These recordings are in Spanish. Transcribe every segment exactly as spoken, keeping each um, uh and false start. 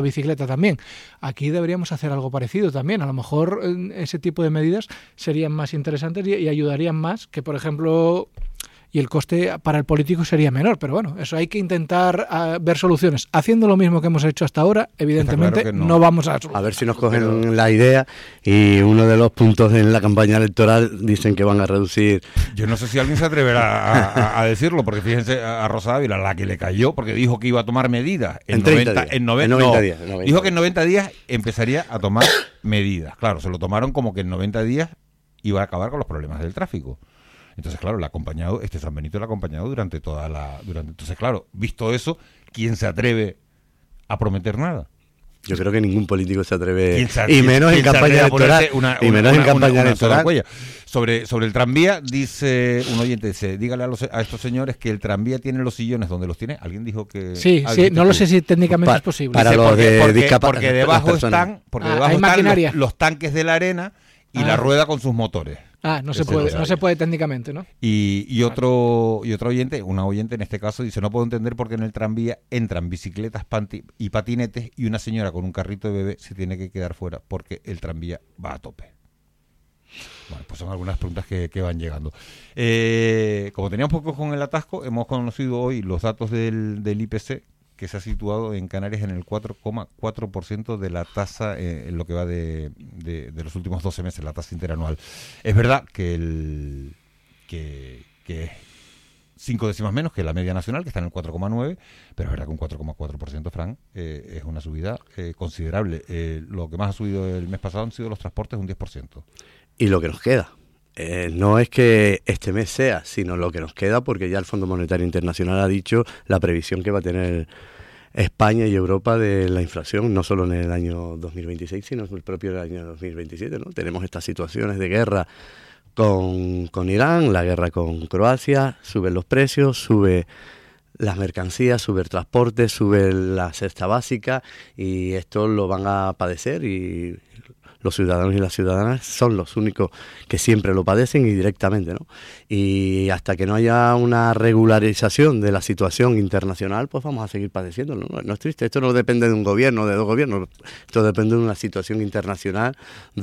bicicleta también. Aquí deberíamos hacer algo parecido también. A lo mejor ese tipo de medidas serían más interesantes y, y ayudarían más que, por ejemplo, y el coste para el político sería menor. Pero bueno, eso hay que intentar uh, ver soluciones. Haciendo lo mismo que hemos hecho hasta ahora, evidentemente claro no. no vamos a... A ver si nos cogen Pero... la idea y uno de los puntos en la campaña electoral dicen que van a reducir... Yo no sé si alguien se atreverá a, a, a decirlo, porque fíjense a Rosa Ávila, la que le cayó, porque dijo que iba a tomar medidas. En, en treinta, días. En, noven, en noventa no, días. En noventa dijo días. que en noventa días empezaría a tomar medidas. Claro, se lo tomaron como que en noventa días iba a acabar con los problemas del tráfico. Entonces, claro, el acompañado, este San Benito el acompañado durante toda la... durante Entonces, claro, visto eso, ¿quién se atreve a prometer nada? Yo creo que ningún político se atreve, se, y menos en campaña electoral. Una, y menos una, en campaña una, una electoral. Sobre, sobre el tranvía, dice un oyente, dice, dígale a, los, a estos señores que el tranvía tiene los sillones donde los tiene. ¿Alguien dijo que...? Sí, sí, no lo sé si técnicamente pa, es posible. Para dice, los porque, de porque, discapa- porque debajo están, porque ah, debajo están los, los tanques de la arena y ah. la rueda con sus motores. Ah, no se puede, no se puede técnicamente, ¿no? Y, y otro y otro oyente, una oyente en este caso, dice, no puedo entender por qué en el tranvía entran bicicletas panti y patinetes y una señora con un carrito de bebé se tiene que quedar fuera porque el tranvía va a tope. Bueno, pues son algunas preguntas que, que van llegando. Eh, como teníamos poco con el atasco, hemos conocido hoy los datos del, del I P C, que se ha situado en Canarias en el cuatro coma cuatro por ciento de la tasa eh, en lo que va de, de, de los últimos doce meses, la tasa interanual. Es verdad que el que, que es cinco décimas menos que la media nacional, que está en el cuatro coma nueve, pero es verdad que un cuatro coma cuatro por ciento, Fran, eh, es una subida eh, considerable. Eh, lo que más ha subido el mes pasado han sido los transportes, un diez por ciento. Y lo que nos queda. Eh, no es que este mes sea, sino lo que nos queda, porque ya el Fondo Monetario Internacional ha dicho la previsión que va a tener España y Europa de la inflación, no solo en el año dos mil veintiséis, sino en el propio año dos mil veintisiete, ¿no? Tenemos estas situaciones de guerra con, con Irán, la guerra con Croacia, suben los precios, sube las mercancías, sube el transporte, sube la cesta básica, y esto lo van a padecer, y los ciudadanos y las ciudadanas son los únicos que siempre lo padecen y directamente, ¿no? Y hasta que no haya una regularización de la situación internacional, pues vamos a seguir padeciendo, ¿no? No es triste, esto no depende de un gobierno, de dos gobiernos, esto depende de una situación internacional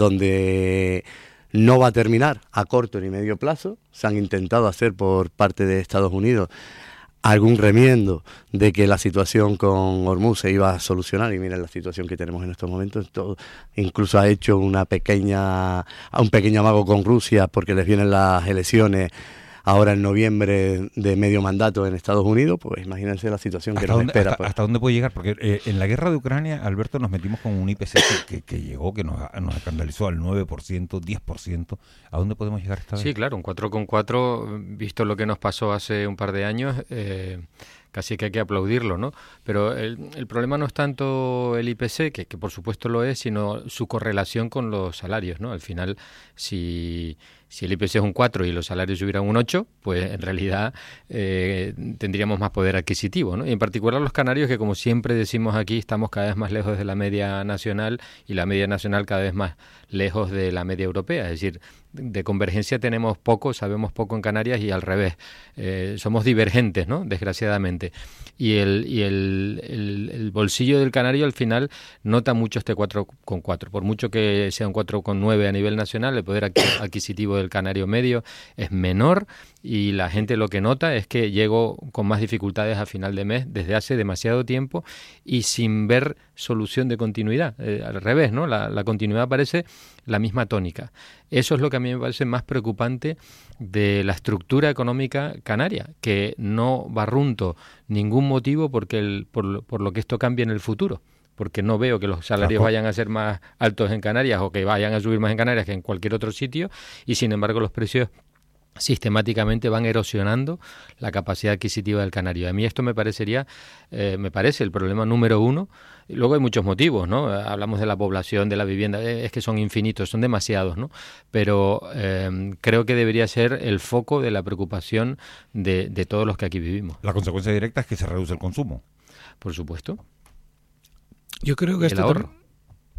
donde no va a terminar a corto ni medio plazo. Se han intentado hacer por parte de Estados Unidos algún remiendo de que la situación con Hormuz se iba a solucionar, y miren la situación que tenemos en estos momentos. Todo, incluso ha hecho una pequeña un pequeño amago con Rusia porque les vienen las elecciones ahora en noviembre de medio mandato en Estados Unidos. Pues imagínense la situación que nos dónde, espera. Hasta, ¿Hasta dónde puede llegar? Porque eh, en la guerra de Ucrania, Alberto, nos metimos con un I P C que, que, que llegó, que nos, nos escandalizó al nueve por ciento, diez por ciento. ¿A dónde podemos llegar esta vez? Sí, claro, un cuatro coma cuatro, visto lo que nos pasó hace un par de años, eh, casi que hay que aplaudirlo, ¿no? Pero el, el problema no es tanto el I P C, que, que por supuesto lo es, sino su correlación con los salarios, ¿no? Al final, si... Si el I P C es un cuatro y los salarios subieran un ocho, pues en realidad eh, tendríamos más poder adquisitivo, ¿no? Y en particular los canarios, que como siempre decimos aquí, estamos cada vez más lejos de la media nacional, y la media nacional cada vez más lejos de la media europea. Es decir, de convergencia tenemos poco, sabemos poco en Canarias, y al revés, eh, somos divergentes, ¿no? Desgraciadamente. Y el y el, el, el bolsillo del canario al final nota mucho este cuatro coma cuatro. Por mucho que sea un cuatro coma nueve a nivel nacional, el poder adquisitivo del canario medio es menor, y la gente lo que nota es que llego con más dificultades a final de mes desde hace demasiado tiempo y sin ver solución de continuidad. Eh, al revés, ¿no? La, la continuidad parece la misma tónica. Eso es lo que a mí me parece más preocupante de la estructura económica canaria, que no barrunto ningún motivo porque el, por, por lo que esto cambie en el futuro, porque no veo que los salarios vayan a ser más altos en Canarias o que vayan a subir más en Canarias que en cualquier otro sitio, y sin embargo los precios sistemáticamente van erosionando la capacidad adquisitiva del canario. A mí esto me parecería, eh, me parece el problema número uno. Luego hay muchos motivos, ¿no? Hablamos de la población, de la vivienda, es que son infinitos, son demasiados, ¿no? Pero eh, creo que debería ser el foco de la preocupación de, de todos los que aquí vivimos. La consecuencia directa es que se reduce el consumo. Por supuesto. Yo creo que el esto ahorro.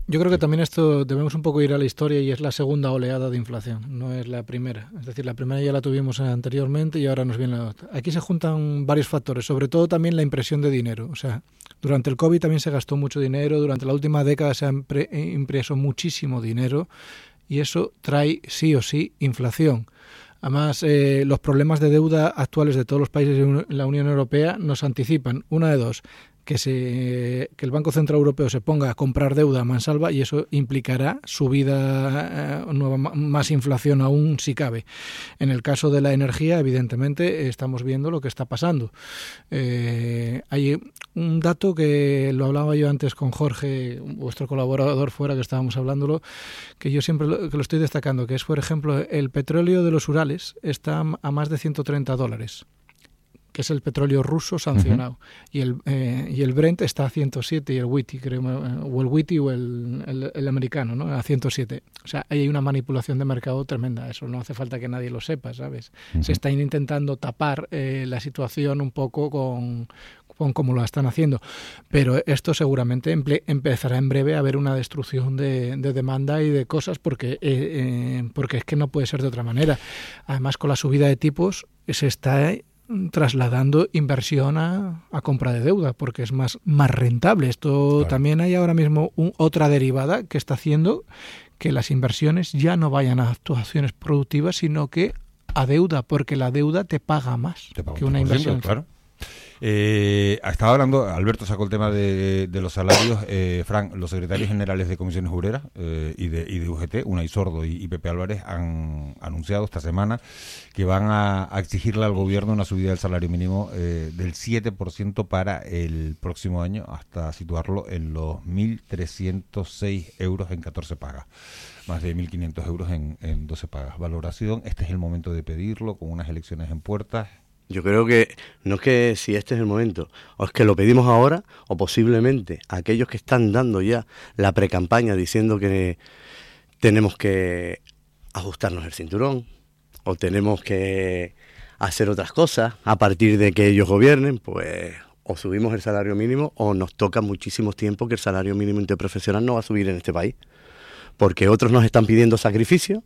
Yo creo que también esto debemos un poco ir a la historia y es la segunda oleada de inflación, no es la primera. Es decir, la primera ya la tuvimos anteriormente y ahora nos viene la otra. Aquí se juntan varios factores, sobre todo también la impresión de dinero. O sea, durante el COVID también se gastó mucho dinero, durante la última década se ha impreso muchísimo dinero y eso trae sí o sí inflación. Además, eh, los problemas de deuda actuales de todos los países de la Unión Europea nos anticipan, una de dos, que, se, que el Banco Central Europeo se ponga a comprar deuda a mansalva y eso implicará subida, eh, nueva, más inflación aún si cabe. En el caso de la energía, evidentemente, estamos viendo lo que está pasando. Eh, hay un dato que lo hablaba yo antes con Jorge, vuestro colaborador fuera, que estábamos hablándolo, que yo siempre lo, que lo estoy destacando, que es, por ejemplo, el petróleo de los Urales está a más de ciento treinta dólares. Que es el petróleo ruso sancionado. Uh-huh. Y el eh, y el Brent está a ciento siete y el Wheaty, creo, o el Wheaty o el, el, el americano, ¿no? A ciento siete. O sea, hay una manipulación de mercado tremenda. Eso no hace falta que nadie lo sepa, ¿sabes? Uh-huh. Se está intentando tapar eh, la situación un poco con, con cómo lo están haciendo. Pero esto seguramente emple- empezará en breve a haber una destrucción de, de demanda y de cosas porque, eh, eh, porque es que no puede ser de otra manera. Además, con la subida de tipos se está trasladando inversión a, a compra de deuda, porque es más, más rentable. Esto claro. También hay ahora mismo un, otra derivada que está haciendo que las inversiones ya no vayan a actuaciones productivas, sino que a deuda, porque la deuda te paga más te paga que una inversión. Claro. Eh, estaba hablando, Alberto sacó el tema de, de los salarios. eh, Fran, los secretarios generales de Comisiones Obreras eh, y, de, y de U G T, Unai Sordo y, y Pepe Álvarez, han anunciado esta semana que van a, a exigirle al gobierno una subida del salario mínimo eh, del siete por ciento para el próximo año, hasta situarlo en los mil trescientos seis euros en catorce pagas. Más de mil quinientos euros en, en doce pagas. Valoración, este es el momento de pedirlo, con unas elecciones en puertas. Yo creo que no es que si este es el momento, o es que lo pedimos ahora, o posiblemente aquellos que están dando ya la precampaña diciendo que tenemos que ajustarnos el cinturón, o tenemos que hacer otras cosas a partir de que ellos gobiernen, pues o subimos el salario mínimo o nos toca muchísimo tiempo que el salario mínimo interprofesional no va a subir en este país, porque otros nos están pidiendo sacrificios.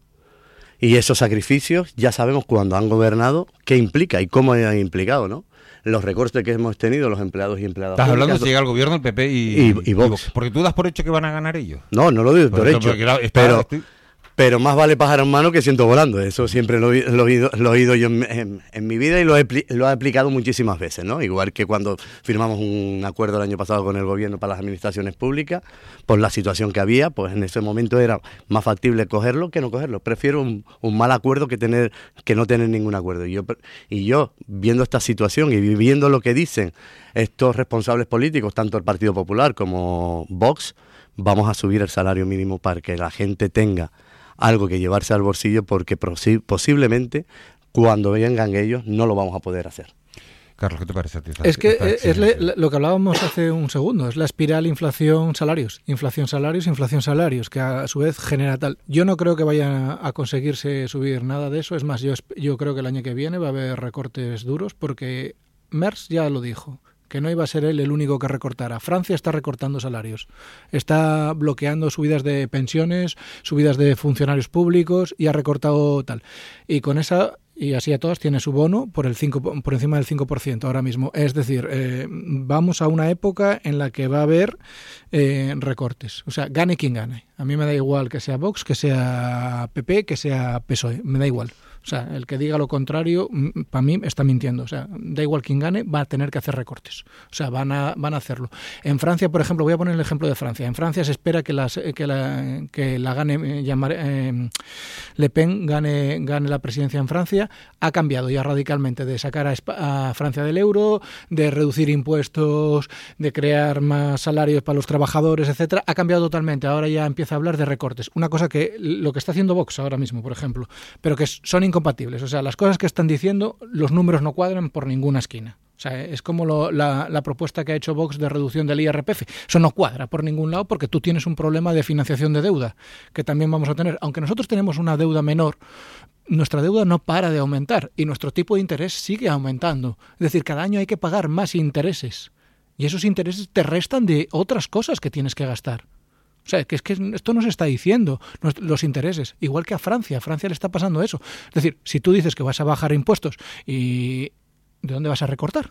Y esos sacrificios ya sabemos cuando han gobernado qué implica y cómo han implicado, ¿no? Los recortes que hemos tenido los empleados y empleadas. Estás hablando si llega el gobierno, el P P y, y, y, Vox. y Vox. Porque tú das por hecho que van a ganar ellos. No, no lo doy por, por hecho. Está, pero, estoy... pero más vale pájaro en mano que ciento volando. Eso siempre lo, lo, he, oído, lo he oído yo en, en, en mi vida y lo he, lo he aplicado muchísimas veces, ¿no? Igual que cuando firmamos un acuerdo el año pasado con el gobierno para las administraciones públicas, por la situación que había, pues en ese momento era más factible cogerlo que no cogerlo. Prefiero un, un mal acuerdo que tener que no tener ningún acuerdo. Y yo, y yo, viendo esta situación y viendo lo que dicen estos responsables políticos, tanto el Partido Popular como Vox, vamos a subir el salario mínimo para que la gente tenga algo que llevarse al bolsillo, porque posi- posiblemente cuando vengan ellos no lo vamos a poder hacer. Carlos, ¿qué te parece a ti? Es que es le, lo que hablábamos hace un segundo, es la espiral inflación-salarios, inflación-salarios, inflación-salarios, que a su vez genera tal. Yo no creo que vaya a conseguirse subir nada de eso, es más, yo, yo creo que el año que viene va a haber recortes duros, porque Merz ya lo dijo, que no iba a ser él el único que recortara. Francia está recortando salarios, está bloqueando subidas de pensiones, subidas de funcionarios públicos y ha recortado tal. Y con esa, y así a todas, tiene su bono por el cinco, por encima del cinco por ciento ahora mismo. Es decir, eh, vamos a una época en la que va a haber eh, recortes. O sea, gane quien gane. A mí me da igual que sea Vox, que sea P P, que sea P S O E. Me da igual. O sea, el que diga lo contrario, para mí está mintiendo. O sea, da igual quien gane, va a tener que hacer recortes. O sea, van a van a hacerlo. En Francia, por ejemplo, voy a poner el ejemplo de Francia. En Francia se espera que, las, que, la, que la gane, llamar, eh, Le Pen gane, gane la presidencia en Francia. Ha cambiado ya radicalmente de sacar a, Espa- a Francia del euro, de reducir impuestos, de crear más salarios para los trabajadores, etcétera. Ha cambiado totalmente. Ahora ya empieza a hablar de recortes. Una cosa que lo que está haciendo Vox ahora mismo, por ejemplo, pero que son incompatibles. O sea, las cosas que están diciendo, los números no cuadran por ninguna esquina. O sea, es como lo, la, la propuesta que ha hecho Vox de reducción del I R P F. Eso no cuadra por ningún lado porque tú tienes un problema de financiación de deuda que también vamos a tener. Aunque nosotros tenemos una deuda menor, nuestra deuda no para de aumentar y nuestro tipo de interés sigue aumentando. Es decir, cada año hay que pagar más intereses y esos intereses te restan de otras cosas que tienes que gastar. O sea, que es que esto nos está diciendo los intereses, igual que a Francia. A Francia le está pasando eso. Es decir, si tú dices que vas a bajar impuestos, ¿y de dónde vas a recortar?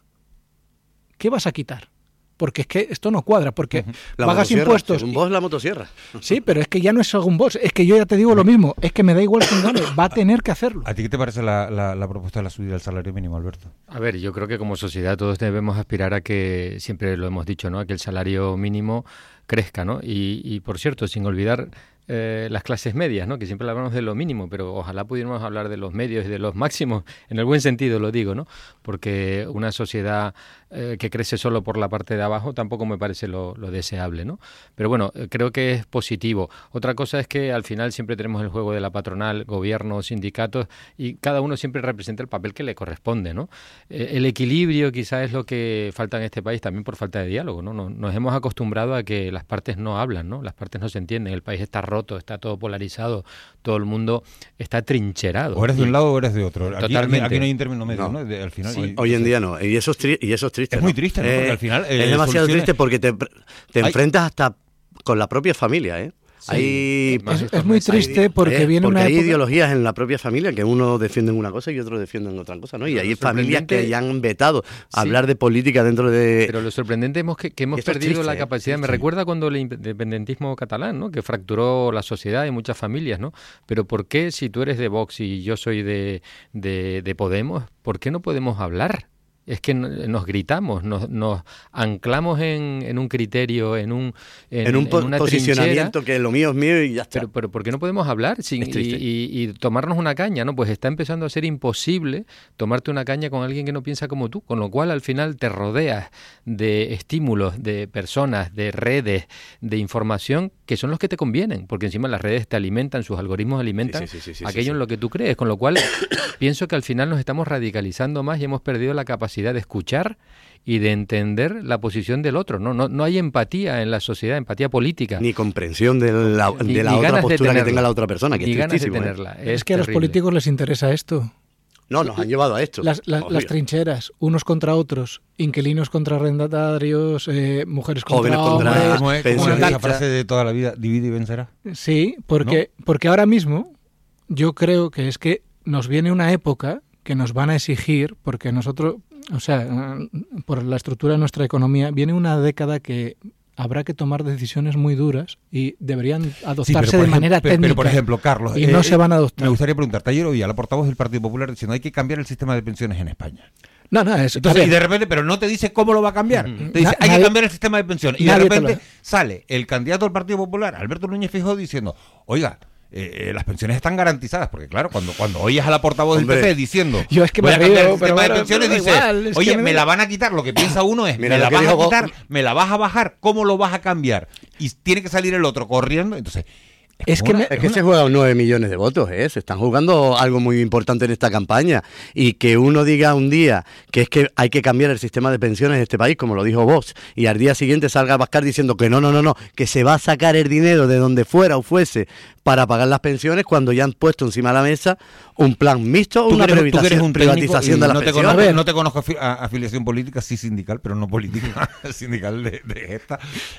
¿Qué vas a quitar? Porque es que esto no cuadra, porque la pagas impuestos. Según vos, la motosierra. Sí, pero es que ya no es según vos, es que yo ya te digo lo mismo, es que me da igual quién gane, va a tener que hacerlo. ¿A ti qué te parece la, la, la propuesta de la subida del salario mínimo, Alberto? A ver, yo creo que como sociedad todos debemos aspirar a que, siempre lo hemos dicho, ¿no?, a que el salario mínimo crezca, ¿no? Y, y por cierto, sin olvidar eh, las clases medias, ¿no?, que siempre hablamos de lo mínimo, pero ojalá pudiéramos hablar de los medios y de los máximos, en el buen sentido lo digo, ¿no? Porque una sociedad eh, que crece solo por la parte de abajo tampoco me parece lo, lo deseable, ¿no? Pero bueno, eh, creo que es positivo. Otra cosa es que al final siempre tenemos el juego de la patronal, gobierno, sindicatos, y cada uno siempre representa el papel que le corresponde, ¿no? Eh, el equilibrio quizás es lo que falta en este país también por falta de diálogo, ¿no? Nos, nos hemos acostumbrado a que las partes no hablan, ¿no? Las partes no se entienden, el país está roto, está todo polarizado, todo el mundo está trincherado. O eres de un lado o eres de otro. Aquí, Totalmente. aquí no hay un término medio, No. ¿no? De, al final, Sí, y, hoy en día no, y eso es, tri- y eso es triste. Es ¿no? muy triste, ¿no? Porque Eh, al final, eh, es demasiado soluciones- triste porque te, te Hay- enfrentas hasta con la propia familia, ¿eh? Hay, Es, es muy triste porque eh, viene porque una hay época... ideologías en la propia familia que uno defiende una cosa y otro defiende otra cosa, ¿no? Y Pero hay lo familias que sorprendente- ya han vetado Sí. hablar de política dentro de... Pero lo sorprendente es que, que hemos Esto es perdido triste, la ¿eh? capacidad. Me Sí. recuerda cuando el independentismo catalán, ¿no?, que fracturó la sociedad y muchas familias, ¿no? Pero ¿por qué si tú eres de Vox y yo soy de, de, de Podemos, ¿por qué no podemos hablar? Es que nos gritamos, nos, nos anclamos en, en un criterio, en un en, en un po- en una posicionamiento trinchera, que lo mío es mío y ya está. pero, pero ¿por qué no podemos hablar sin, Es y, triste. y, y tomarnos una caña? ¿No? Pues está empezando a ser imposible tomarte una caña con alguien que no piensa como tú, con lo cual al final te rodeas de estímulos, de personas, de redes, de información que son los que te convienen, porque encima las redes te alimentan, sus algoritmos alimentan Sí, sí, sí, sí, sí, aquello sí. en lo que tú crees, con lo cual pienso que al final nos estamos radicalizando más y hemos perdido la capacidad de escuchar y de entender la posición del otro. No, no, no hay empatía en la sociedad, empatía política. Ni comprensión de la, Ni- de la ni otra ganas de postura que tenerla. tenga la otra persona, que Ni es ganas de tristísimo, ¿eh? tenerla. Es que a los terrible. políticos les interesa esto. No, nos han llevado a esto. Las, las, obvio. las trincheras, unos contra otros, inquilinos contra arrendatarios, eh, mujeres contra Jóvenes contra- hombres. ¿Cómo es, cómo es pensionista. esa frase de toda la vida? Divide y vencerá. Sí, porque, porque ahora mismo yo creo que es que nos viene una época que nos van a exigir, porque nosotros, o sea, eh, por la estructura de nuestra economía, viene una década que habrá que tomar decisiones muy duras y deberían Sí, pero adoptarse por de ejem- manera pero, técnica. pero, por ejemplo, Carlos, y eh, no se van a adoptar. Me gustaría preguntarte, ayer oía a la portavoz del Partido Popular diciendo hay que cambiar el sistema de pensiones en España. No, no, es, a Entonces, ver, y de repente, pero no te dice cómo lo va a cambiar. Mm. Te dice, Na- hay nadie- que cambiar el sistema de pensiones. Y de nadie te repente lo- sale el candidato del Partido Popular, Alberto Núñez Feijóo, diciendo, oiga, eh, eh, las pensiones están garantizadas. Porque claro, cuando, cuando oyes a la portavoz Hombre, del P C diciendo, yo es que voy me a cambiar río, el pero sistema de bueno, pensiones, pero dices, igual, es oye, que me, me- la van a quitar. Lo que piensa uno es, Mira me lo la que vas a dijo Go- quitar, me la vas a bajar, ¿cómo lo vas a cambiar? Y tiene que salir el otro corriendo. Entonces, Es como que una- me- Es que se juegan nueve millones de votos, ¿eh? Se están jugando algo muy importante en esta campaña. Y que uno diga un día que es que hay que cambiar el sistema de pensiones de este país, como lo dijo Vox, y al día siguiente salga Abascal diciendo que no, no, no, no, que se va a sacar el dinero de donde fuera o fuese para pagar las pensiones cuando ya han puesto encima de la mesa un plan mixto o Tú una que eres- tú que eres privatización, un técnico privatización y de las no te pensiones. conozco, A ver. no te conozco afi- a- afiliación política, sí sindical, pero no política, sindical de, de esta.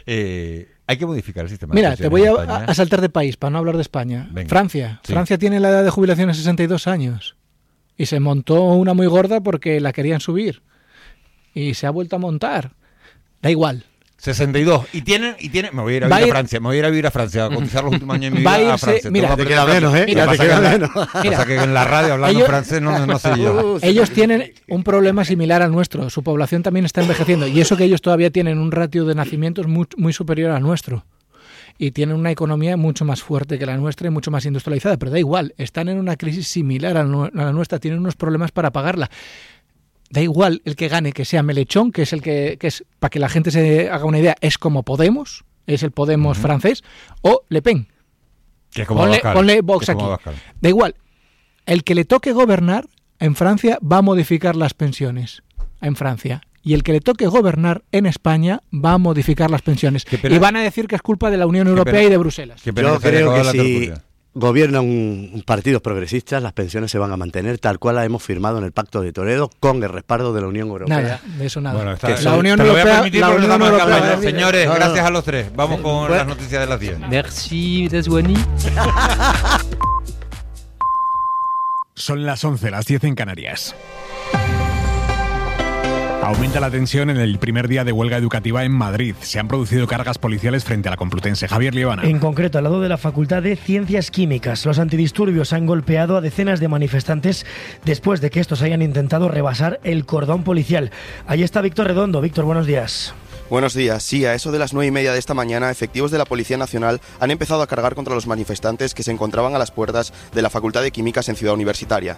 Eh, hay que modificar el sistema Mira, de te pensiones voy en a, España, a ¿eh? saltar de país para no hablar de España. Venga. Francia. Sí. Francia tiene la edad de jubilación a sesenta y dos años. Y se montó una muy gorda porque la querían subir. Y se ha vuelto a montar. Da igual. sesenta y dos. Y tienen, y tienen, me voy a ir a Va vivir a a ir- Francia, me voy a ir a vivir a Francia, a cotizar los últimos años de mi Va a vida a irse- Francia. mira, Tengo que te queda aprender menos, ¿eh? francés. Ya Lo te que queda pasa que en la- menos. lo que pasa que en la radio hablando Ellos- francés no, no sé yo. Uh, sí. Ellos tienen un problema similar al nuestro. Su población también está envejeciendo. Y eso que ellos todavía tienen un ratio de nacimientos muy, muy superior al nuestro. Y tienen una economía mucho más fuerte que la nuestra y mucho más industrializada. Pero da igual, están en una crisis similar a nu- a la nuestra. Tienen unos problemas para pagarla. Da igual el que gane, que sea Melechón, que es el que, que es, para que la gente se haga una idea, es como Podemos, es el Podemos Ujú. francés, o Le Pen. Que es como Ponle, Abascal, ponle que Vox es como aquí. Abascal. Da igual. El que le toque gobernar en Francia va a modificar las pensiones en Francia. Y el que le toque gobernar en España va a modificar las pensiones. Qué pena- Y van a decir que es culpa de la Unión Qué Europea pena- y de Bruselas. Qué pena Yo que se haya creo acabado que la si, tertulia. gobiernan partidos progresistas, las pensiones se van a mantener tal cual las hemos firmado en el Pacto de Toledo con el respaldo de la Unión Europea. Nada, de eso nada. Bueno, está, la son, Unión te Europea, lo voy a permitir, la Unión Unión Europea, Europea señores, no, no. gracias a los tres. Vamos con bueno. las noticias de las diez. Merci, Deswani. Son las once, las diez en Canarias. Aumenta la tensión en el primer día de huelga educativa en Madrid. Se han producido cargas policiales frente a la Complutense. Javier Liebana. En concreto, al lado de la Facultad de Ciencias Químicas, los antidisturbios han golpeado a decenas de manifestantes después de que estos hayan intentado rebasar el cordón policial. Ahí está Víctor Redondo. Víctor, buenos días. Buenos días. Sí, a eso de las nueve y media de esta mañana, efectivos de la Policía Nacional han empezado a cargar contra los manifestantes que se encontraban a las puertas de la Facultad de Químicas en Ciudad Universitaria.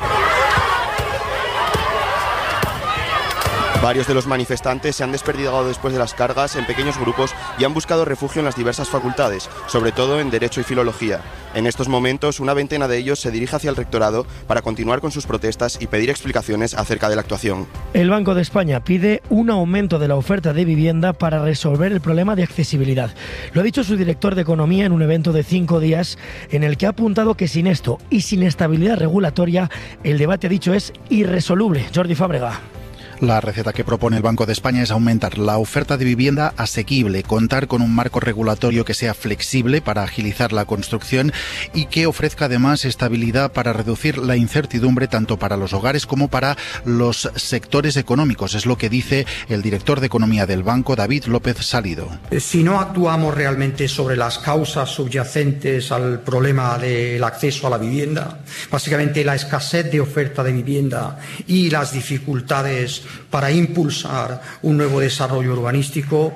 Varios de los manifestantes se han desperdigado después de las cargas en pequeños grupos y han buscado refugio en las diversas facultades, sobre todo en Derecho y Filología. En estos momentos, una veintena de ellos se dirige hacia el rectorado para continuar con sus protestas y pedir explicaciones acerca de la actuación. El Banco de España pide un aumento de la oferta de vivienda para resolver el problema de accesibilidad. Lo ha dicho su director de Economía en un evento de cinco días en el que ha apuntado que sin esto y sin estabilidad regulatoria, el debate, ha dicho, es irresoluble. Jordi Fábrega. La receta que propone el Banco de España es aumentar la oferta de vivienda asequible, contar con un marco regulatorio que sea flexible para agilizar la construcción y que ofrezca además estabilidad para reducir la incertidumbre tanto para los hogares como para los sectores económicos. Es lo que dice el director de Economía del Banco, David López Salido. Si no actuamos realmente sobre las causas subyacentes al problema del acceso a la vivienda, básicamente la escasez de oferta de vivienda y las dificultades para impulsar un nuevo desarrollo urbanístico,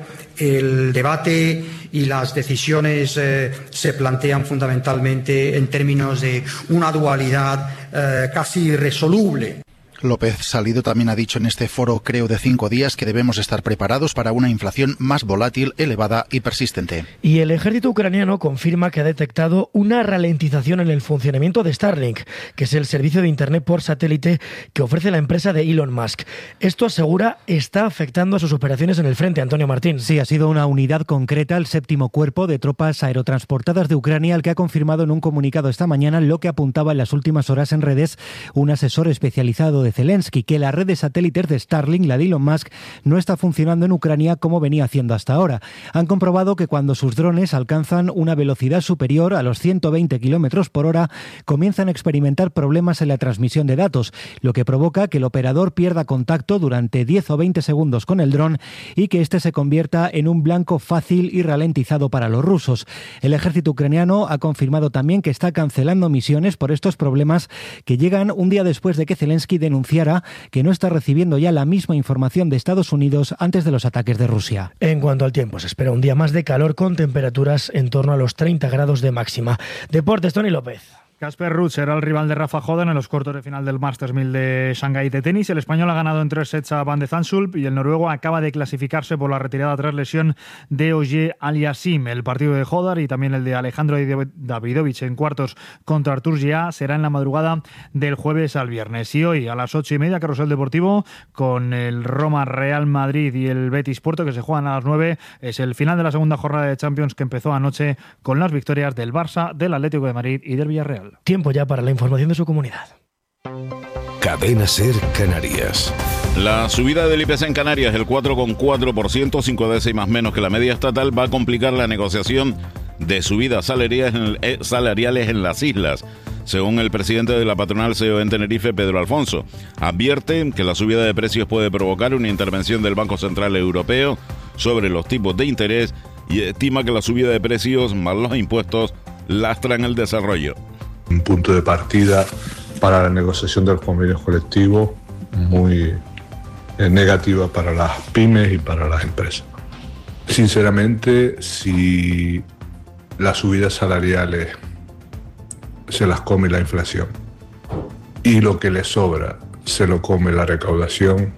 el debate y las decisiones eh, se plantean fundamentalmente en términos de una dualidad eh, casi irresoluble. López Salido también ha dicho en este foro, creo, de cinco días que debemos estar preparados para una inflación más volátil, elevada y persistente. Y el ejército ucraniano confirma que ha detectado una ralentización en el funcionamiento de Starlink, que es el servicio de Internet por satélite que ofrece la empresa de Elon Musk. Esto, asegura, está afectando a sus operaciones en el frente. Antonio Martín. Sí, ha sido una unidad concreta, el séptimo cuerpo de tropas aerotransportadas de Ucrania, el que ha confirmado en un comunicado esta mañana lo que apuntaba en las últimas horas en redes un asesor especializado de Zelensky, que la red de satélites de Starlink, la de Elon Musk, no está funcionando en Ucrania como venía haciendo hasta ahora. Han comprobado que cuando sus drones alcanzan una velocidad superior a los ciento veinte kilómetros por hora, comienzan a experimentar problemas en la transmisión de datos, lo que provoca que el operador pierda contacto durante diez o veinte segundos con el dron y que éste se convierta en un blanco fácil y ralentizado para los rusos. El ejército ucraniano ha confirmado también que está cancelando misiones por estos problemas, que llegan un día después de que Zelensky denunció anunciara que no está recibiendo ya la misma información de Estados Unidos antes de los ataques de Rusia. En cuanto al tiempo, se espera un día más de calor con temperaturas en torno a los treinta grados de máxima. Deportes, Tony López. Casper Ruud será el rival de Rafa Joden en los cuartos de final del Masters mil de Shanghái de tenis. El español ha ganado en tres sets a Van de Zandschulp y el noruego acaba de clasificarse por la retirada tras lesión de Ogier Aliassime. El partido de Hodar y también el de Alejandro Davidovich en cuartos contra Artur Gia será en la madrugada del jueves al viernes. Y hoy a las ocho y media, carrusel deportivo con el Roma Real Madrid y el Betis Porto, que se juegan a las nueve. Es el final de la segunda jornada de Champions, que empezó anoche con las victorias del Barça, del Atlético de Madrid y del Villarreal. Tiempo ya para la información de su comunidad. Cadena Ser Canarias. La subida del I P C en Canarias, el cuatro coma cuatro por ciento, cinco décimas menos que la media estatal, va a complicar la negociación de subidas salariales en las islas, según el presidente de la patronal C E O en Tenerife, Pedro Alfonso. Advierte que la subida de precios puede provocar una intervención del Banco Central Europeo sobre los tipos de interés y estima que la subida de precios más los impuestos lastran el desarrollo. Un punto de partida para la negociación de los convenios colectivos muy eh, negativa para las pymes y para las empresas. Sinceramente, si las subidas salariales se las come la inflación y lo que le sobra se lo come la recaudación,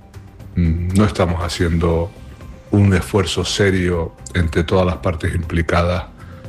no estamos haciendo un esfuerzo serio entre todas las partes implicadas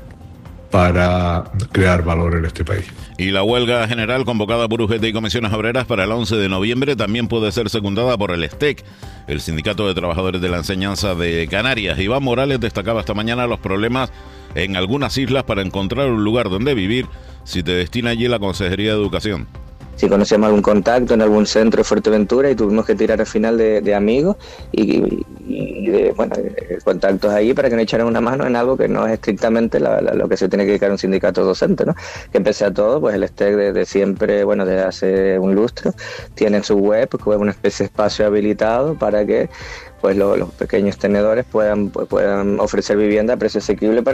para crear valor en este país. Y la huelga general convocada por U G T y Comisiones Obreras para el once de noviembre también puede ser secundada por el S T E C, el Sindicato de Trabajadores de la Enseñanza de Canarias. Iván Morales destacaba esta mañana los problemas en algunas islas para encontrar un lugar donde vivir si te destina allí la Consejería de Educación. Si conocíamos algún contacto en algún centro de Fuerteventura y tuvimos que tirar al final de, de amigos y, y de, bueno, de contactos ahí para que nos echaran una mano en algo que no es estrictamente la, la, lo que se tiene que dedicar a un sindicato docente, ¿no? Que pese a todo, pues el S T E C desde siempre, bueno, desde hace un lustro, tiene su web, que es una especie de espacio habilitado para que pues lo, los pequeños tenedores puedan, pues, puedan ofrecer vivienda a precio asequible para